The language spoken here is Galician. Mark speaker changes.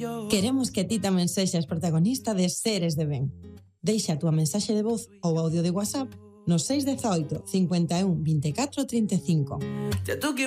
Speaker 1: Queremos que ti tamén sexas protagonista de Seres de Ben. Deixa a túa mensaxe de voz ou audio de WhatsApp no 618 51 24 35.